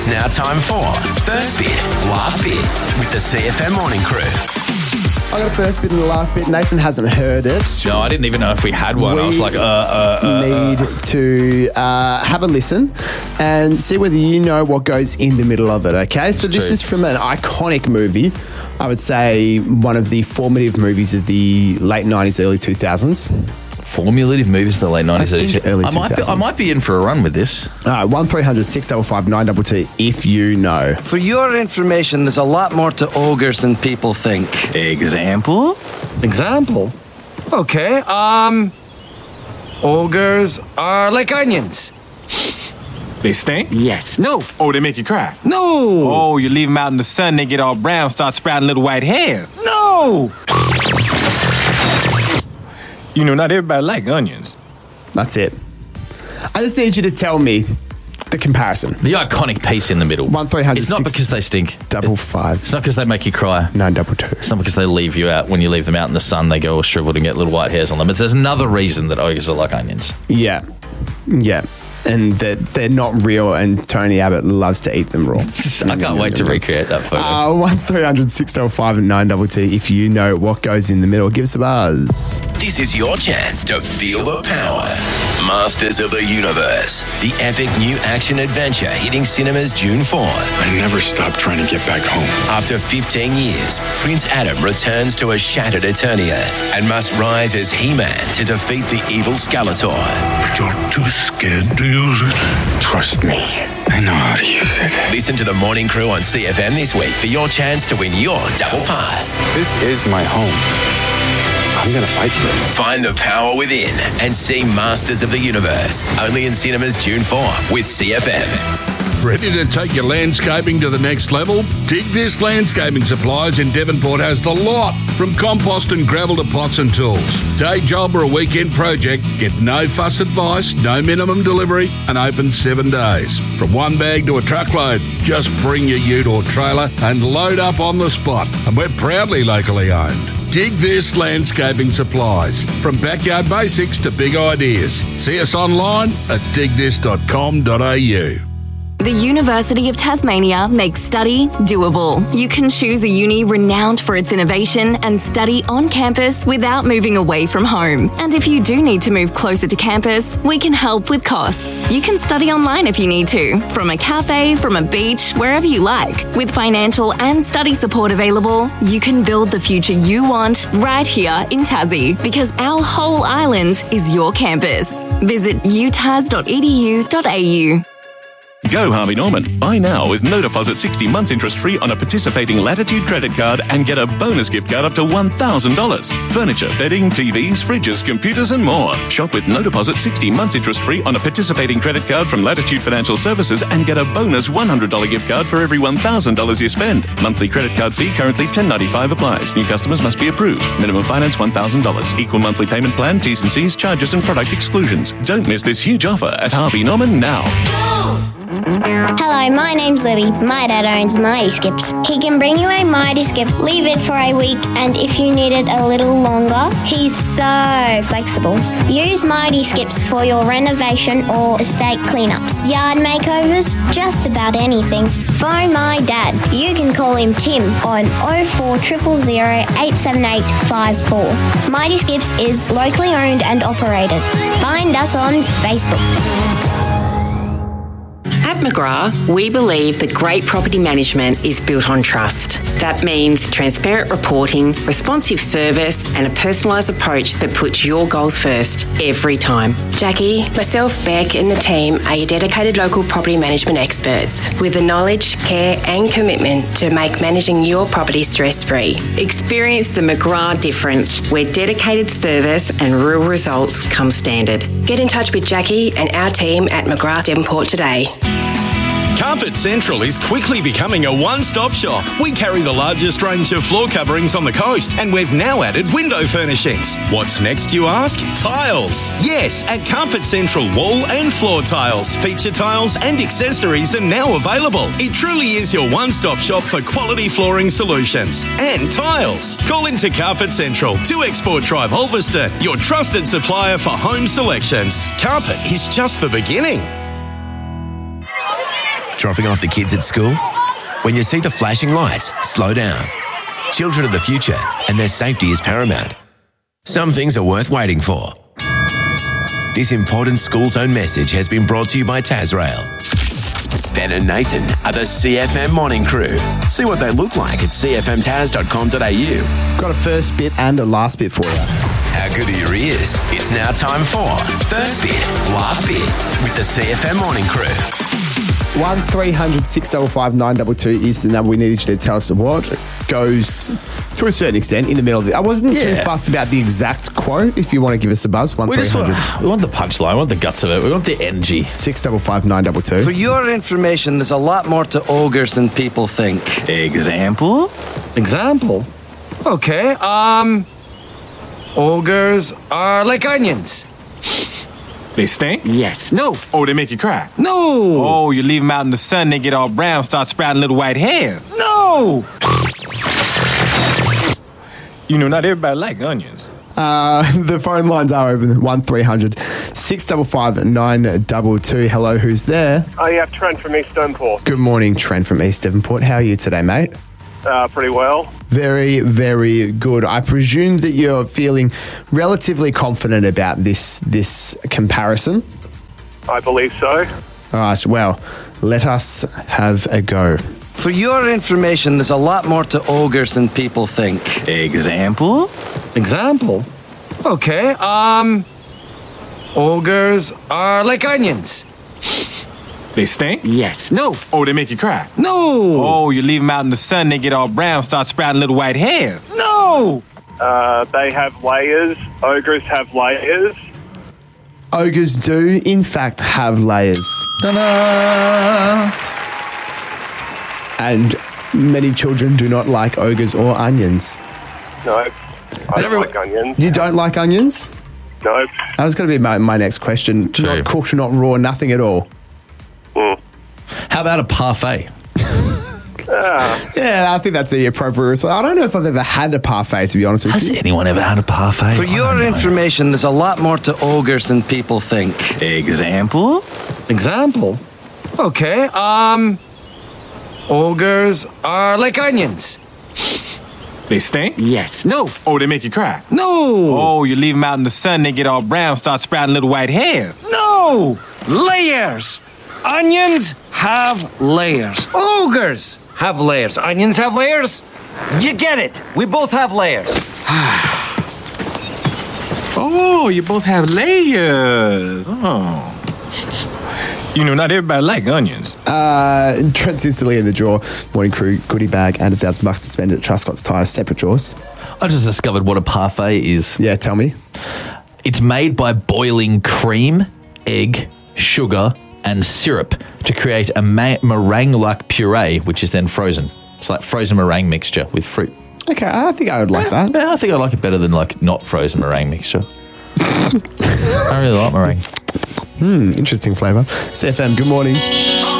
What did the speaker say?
It's now time for First Bit, Last Bit with the CFM Morning Crew. I got a first bit and the last bit. Nathan hasn't heard it. No, I didn't even know if we had one. I was like, need to have a listen and see whether you know what goes in the middle of it, okay? So this is from an iconic movie. I would say one of the formative movies of the late 90s, early 2000s. Formulative movies in the late 90s. I think early 2000s. I might be in for a run with this. 1300 605 922 if you know. For your information, there's a lot more to ogres than people think. Example? Okay, ogres are like onions. They stink? Yes. No. Oh, they make you cry? No. Oh, you leave them out in the sun, they get all brown, start sprouting little white hairs. No. You know, not everybody like onions. That's it. I just need you to tell me the comparison. The iconic piece in the middle. 1300 It's not because they stink. 555 It's not because they make you cry. 922. It's not because they leave you out. When you leave them out in the sun, they go all shriveled and get little white hairs on them. There's another reason that ogres are like onions. Yeah. And that they're not real, and Tony Abbott loves to eat them raw. I can't wait to recreate that photo. 1300 605 and 922 if you know what goes in the middle. Give us a buzz. This is your chance to feel the power. Masters of the Universe, the epic new action adventure hitting cinemas June 4. I never stopped trying to get back home. After 15 years, Prince Adam returns to a shattered Eternia and must rise as He-Man to defeat the evil Skeletor. But you're too scared to use it. Trust me, I know how to use it. Listen to the Morning Crew on CFM this week for your chance to win your double pass. This is my home. I'm going to fight for it. Find the power within and see Masters of the Universe. Only in cinemas June 4 with CFM. Ready to take your landscaping to the next level? Dig This Landscaping Supplies in Devonport has the lot. From compost and gravel to pots and tools. Day job or a weekend project, get no fuss advice, no minimum delivery, and open 7 days. From one bag to a truckload, just bring your ute or trailer and load up on the spot. And we're proudly locally owned. Dig This Landscaping Supplies. From backyard basics to big ideas. See us online at digthis.com.au. The University of Tasmania makes study doable. You can choose a uni renowned for its innovation and study on campus without moving away from home. And if you do need to move closer to campus, we can help with costs. You can study online if you need to, from a cafe, from a beach, wherever you like. With financial and study support available, you can build the future you want right here in Tassie, because our whole island is your campus. Visit utas.edu.au. Go Harvey Norman. Buy now with no deposit 60 months interest free on a participating Latitude credit card and get a bonus gift card up to $1,000. Furniture, bedding, TVs, fridges, computers and more. Shop with no deposit 60 months interest free on a participating credit card from Latitude Financial Services and get a bonus $100 gift card for every $1,000 you spend. Monthly credit card fee currently $10.95 applies. New customers must be approved. Minimum finance $1,000. Equal monthly payment plan, T's and C's, charges and product exclusions. Don't miss this huge offer at Harvey Norman now. Hello, my name's Libby. My dad owns Mighty Skips. He can bring you a Mighty Skip, leave it for a week, and if you need it a little longer, he's so flexible. Use Mighty Skips for your renovation or estate cleanups, yard makeovers, just about anything. Phone my dad. You can call him Tim on 0400 878 54. Mighty Skips is locally owned and operated. Find us on Facebook. At McGrath, we believe that great property management is built on trust. That means transparent reporting, responsive service, and a personalised approach that puts your goals first every time. Jackie, myself, Beck, and the team are your dedicated local property management experts with the knowledge, care, and commitment to make managing your property stress-free. Experience the McGrath difference, where dedicated service and real results come standard. Get in touch with Jackie and our team at McGrath Devonport today. Carpet Central is quickly becoming a one-stop shop. We carry the largest range of floor coverings on the coast, and we've now added window furnishings. What's next, you ask? Tiles. Yes, at Carpet Central, wall and floor tiles, feature tiles and accessories are now available. It truly is your one-stop shop for quality flooring solutions and tiles. Call into Carpet Central, 2 Export Drive, Ulverston, your trusted supplier for home selections. Carpet is just the beginning. Dropping off the kids at school? When you see the flashing lights, slow down. Children are the future, and their safety is paramount. Some things are worth waiting for. This important school zone message has been brought to you by Tasrail. Ben and Nathan are the CFM morning crew. See what they look like at cfmtaz.com.au. Got a first bit and a last bit for you. How good are your ears? It's now time for First Bit, Last Bit with the CFM morning crew. 1300 655 922 is the number we need you to tell us what goes to a certain extent in the middle of it. I wasn't too fussed about the exact quote. If you want to give us a buzz, 1300. We want the punchline. We want the guts of it. We want the energy. 655 922. For your information, there's a lot more to ogres than people think. Example? Example? Okay, ogres are like onions. They stink? Yes. No. Oh, they make you cry? No. Oh, you leave them out in the sun, they get all brown, start sprouting little white hairs? No. You know, not everybody like onions. The phone lines are open. 1300 655 922. Hello, who's there? Oh, yeah, Trent from East Devonport. Good morning, Trent from East Devonport. How are you today, mate? Pretty well. Very, very good. I presume that you're feeling relatively confident about this comparison. I believe so. All right, well, let us have a go. For your information, there's a lot more to ogres than people think. Example? Example? Okay, ogres are like onions. They stink? Yes. No. Oh, they make you cry? No. Oh, you leave them out in the sun, they get all brown, start sprouting little white hairs? No. They have layers. Ogres have layers. Ogres do, in fact, have layers. Ta-da! And many children do not like ogres or onions. No. I don't like onions. You don't like onions? No. That was going to be my next question. True. Not cooked, not raw, nothing at all. How about a parfait? Yeah, I think that's the appropriate response. I don't know if I've ever had a parfait, to be honest with you. Has anyone ever had a parfait? For your information, there's a lot more to ogres than people think. Example? Example? Okay, ogres are like onions. They stink? Yes. No. Oh, they make you cry? No. Oh, you leave them out in the sun, they get all brown, start sprouting little white hairs? No. Layers. Onions have layers. Ogres have layers. Onions have layers. You get it. We both have layers. Oh, you both have layers. Oh. You know, not everybody like onions. Trent's instantly in the draw. Morning crew, goodie bag, and $1,000 to spend at Truscott's Tyres. Separate draws. I just discovered what a parfait is. Yeah, tell me. It's made by boiling cream, egg, sugar, and syrup to create a meringue-like puree, which is then frozen. It's like frozen meringue mixture with fruit. Okay, I think I would like that. Yeah, I think I like it better than like not frozen meringue mixture. I really like meringue. Interesting flavour. CFM, good morning.